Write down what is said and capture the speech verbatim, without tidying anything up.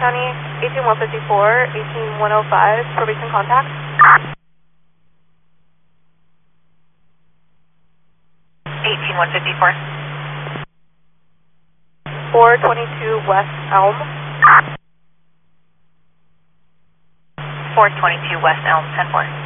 County, eighteen one fifty-four, eighteen one oh five, probation contact. eighteen one fifty-four. four twenty-two West Elm. four twenty-two West Elm, ten four.